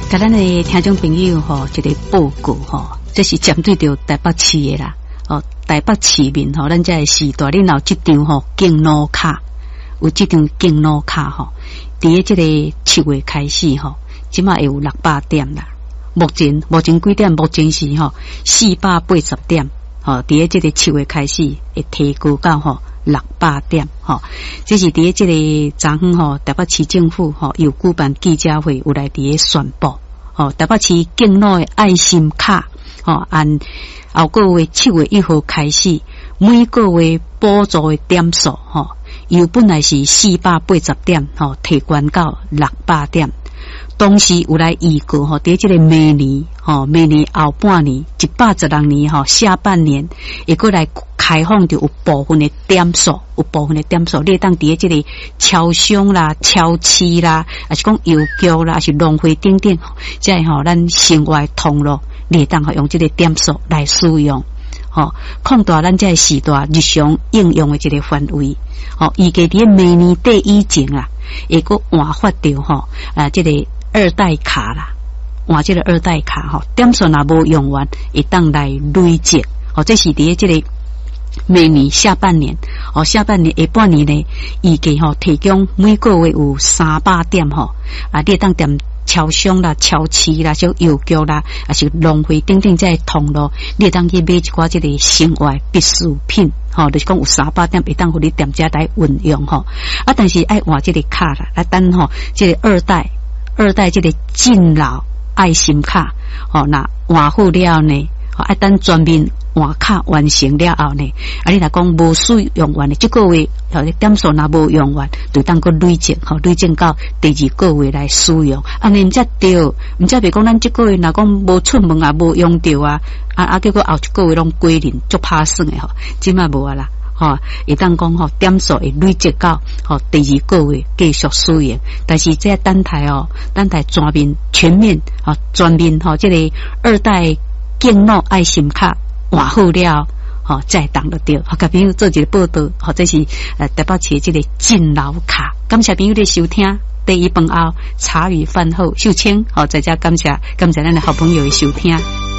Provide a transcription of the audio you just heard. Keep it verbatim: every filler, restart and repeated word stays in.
甲咱的听众朋友吼，一个报告吼，这是针对着台北市的啦。哦，台北市面吼，咱这时代恁有这张吼敬老卡，有这张敬老卡吼，伫这个七月开始吼，即马会有六百点啦。目前目前几点？目前是吼四百八十点。吼，伫这个七月开始会提高到吼六百点。吼，这是伫这个昨昏吼，台北市政府吼有举办记者会，有来伫宣布。吼，台北市敬老的爱心卡，吼按后个月七月一号开始，每个月补助的点数，吼由本来是四百八十点，吼提悬到六百点。同时有来预告吼，伫这个明年，吼明年后半年一百十六年吼下半年，会过来开放就有部分的点数，有部分的点数，你当伫这个超商啦、超市啦，还是讲邮局啦，还是农会等等，即系吼咱生活通路，你当吼用这个点数来使用，吼扩大咱这个时代日常应用的这个范围，吼预计伫明年底以前啊，会个换发掉吼啊这个。二代卡啦，换这个二代卡吼，点数若无用完，会当来累积。哦，这是伫这个明年下半年，哦，下半年下半年呢，预计吼提供每个月有三百点吼，啊，你当点超商啦、超市啦、小邮局啦，还是农会等等这通路，你当去买一寡这个生活必需品。吼，就是讲有三百点会当互你店家来运用吼，啊，但是爱换这个卡啦，啊，等吼这个二代。二代这个敬老爱心卡，哦，那换好了呢，哦，啊，等全面换卡完成了后呢，啊，你若讲无使用完的，这个月哦，点数若无用完，就当个累积，吼，累积到第二个月来使用，安尼毋则对，毋则别讲咱这个月若讲无出门啊，无用到啊，啊啊，结果后一个月拢过年足拍算的吼，即卖无啊啦。吼，会当讲吼点数会累积到吼第二个月继续使用，但是这等待哦，等待全面全面吼全面吼这个二代敬老爱心卡换好了，吼再当得到。好，甲朋友做一个报道，或者是呃台北市这个敬老卡，感谢朋友的收听。第一饭后茶余饭后秀清，好，在家感谢感谢咱的好朋友的收听。